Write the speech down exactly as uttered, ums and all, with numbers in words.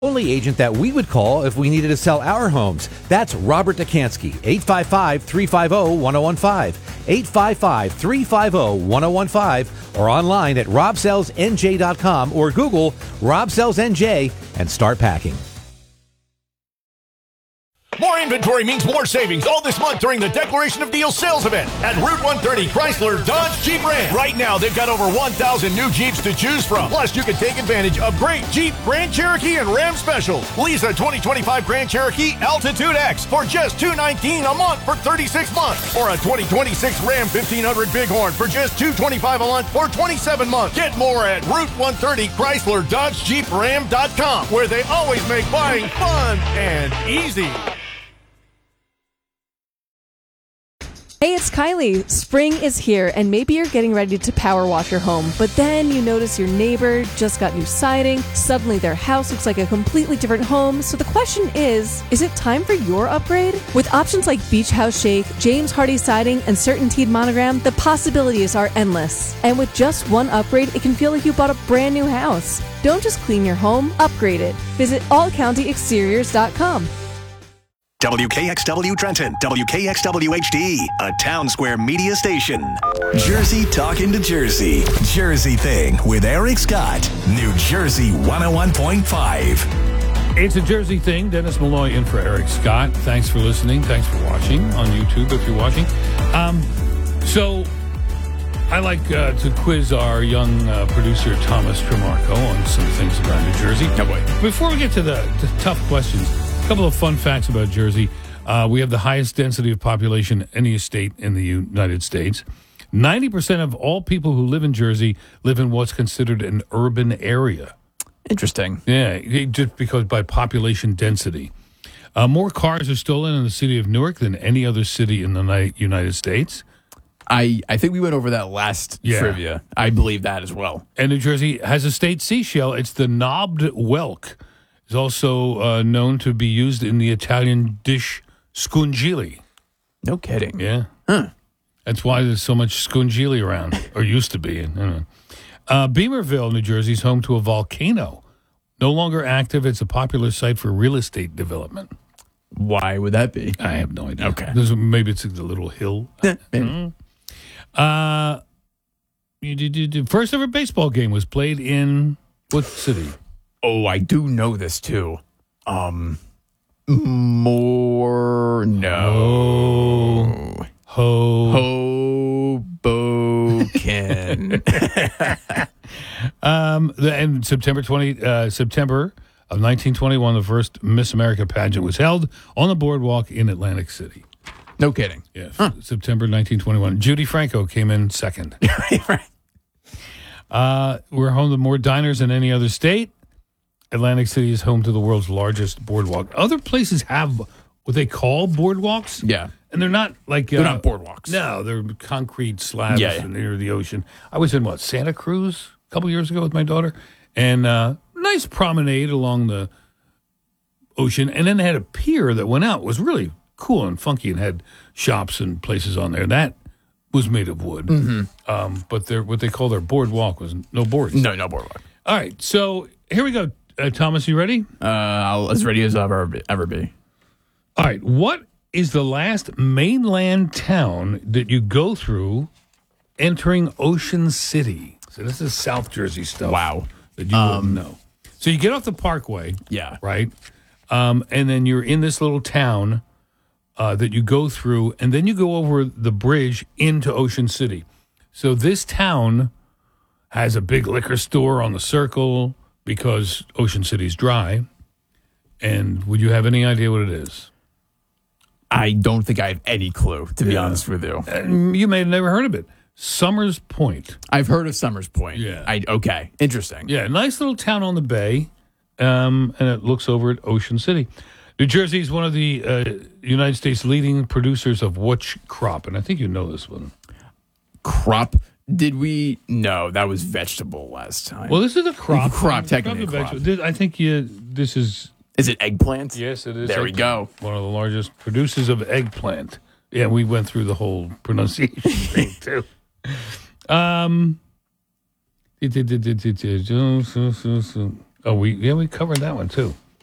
Only agent that we would call if we needed to sell our homes. That's Robert Dukansky, eight five five, three five zero, one zero one five, eight five five, three five zero, one zero one five, or online at rob sells n j dot com or Google Rob Sells N J and start packing. More inventory means more savings all this month during the Declaration of Deals sales event at Route one thirty Chrysler Dodge Jeep Ram. Right now, they've got over one thousand new Jeeps to choose from. Plus, you can take advantage of great Jeep, Grand Cherokee, and Ram specials. Lease a twenty twenty-five Grand Cherokee Altitude X for just two hundred nineteen dollars a month for thirty-six months. Or a twenty twenty-six Ram fifteen hundred Bighorn for just two hundred twenty-five dollars a month for twenty-seven months. Get more at Route one thirty Chrysler Dodge Jeep Ram dot com, where they always make buying fun and easy. Hey, it's Kylie. Spring is here, and maybe you're getting ready to power wash your home, but then you notice your neighbor just got new siding. Suddenly their house looks like a completely different home. So the question is, is it time for your upgrade? With options like Beach House Shake, James Hardie Siding, and CertainTeed Monogram, the possibilities are endless. And with just one upgrade, it can feel like you bought a brand new house. Don't just clean your home, upgrade it. Visit all county exteriors dot com. W K X W Trenton, W K X W H D, a Town Square media station. Jersey talking to Jersey. Jersey Thing with Eric Scott. New Jersey one oh one point five. It's a Jersey Thing. Dennis Malloy in for Eric Scott. Thanks for listening. Thanks for watching on YouTube if you're watching. Um, so I like uh, to quiz our young uh, producer, Thomas Tremarco, on some things about New Jersey. Oh, boy. Before we get to the, the tough questions, a couple of fun facts about Jersey. Uh, we have the highest density of population in any state in the United States. ninety percent of all people who live in Jersey live in what's considered an urban area. Interesting. Yeah, just because by population density. Uh, more cars are stolen in the city of Newark than any other city in the United States. I, I think we went over that last Yeah. trivia. I believe that as well. And New Jersey has a state seashell. It's the knobbed whelk. It's also uh, known to be used in the Italian dish scungili. No kidding. Yeah. Huh. That's why there's so much scungili around, or used to be. I don't know. Uh, Beamerville, New Jersey is home to a volcano. No longer active, it's a popular site for real estate development. Why would that be? I have no idea. Okay. There's, maybe it's a little hill. Maybe. Uh, you did- you did- first ever baseball game was played in what city? Oh, I do know this too. Um, more no. Ho. Hoboken. Um, the, and September twentieth, uh, September of nineteen twenty-one, the first Miss America pageant was held on the boardwalk in Atlantic City. No kidding. Yeah, huh. September nineteen twenty-one. Judy Franco came in second. Right. Uh, we're home to more diners than any other state. Atlantic City is home to the world's largest boardwalk. Other places have what they call boardwalks. Yeah. And they're not like... They're uh, not boardwalks. No, they're concrete slabs Yeah, yeah. near the ocean. I was in, what, Santa Cruz a couple years ago with my daughter. And uh, nice promenade along the ocean. And then they had a pier that went out. It was really cool and funky and had shops and places on there. That was made of wood. Mm-hmm. Um, but their what they call their boardwalk was no boards. No, no boardwalk. All right, so here we go. Uh, Thomas, you ready? Uh, I'll, as ready as I'll ever be, ever be. All right, what is the last mainland town that you go through entering Ocean City? So this is South Jersey stuff. Wow. That you Um, wouldn't know. So you get off the Parkway. Yeah. Right? Um, and then you're in this little town uh, that you go through, and then you go over the bridge into Ocean City. So this town has a big liquor store on the circle because Ocean City's dry. And would you have any idea what it is? I don't think I have any clue, to be Yeah. honest with you. Uh, you may have never heard of it. Summers Point. I've heard of Summers Point. Yeah. I okay. Interesting. Yeah, nice little town on the bay, um, and it looks over at Ocean City. New Jersey is one of the uh, United States' leading producers of which crop? And I think you know this one. Crop. Did we? No, that was vegetable last time. Well, this is a crop. Crop, technically Crop a of crop. vegetable. I think you, this is... Is it eggplant? Yes, it is. There we go. One of the largest producers of eggplant. Yeah, we went through the whole pronunciation thing, too. Um... Oh, we yeah we covered that one too.